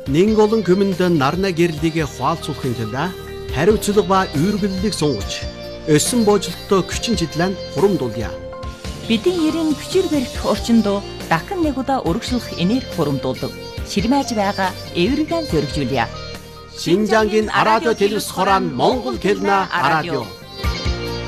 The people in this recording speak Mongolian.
Нэг олон хүмүүнд нарна гэрлийг хуалцуулахын тулд хариуцлага ба үргэлжлэлийг сунгаж, өсөн боожлолттой хүчин чиглэн хурамдуулъя. Бидний ерийн хүчээр барих орчинд дахин нэг удаа урагшлах энерги хурамдуулдаг. Ширмэж байгаа эвэргэн зөргижүүлье. Шинжангийн радио телевиз хорон Монгол хэлний радио.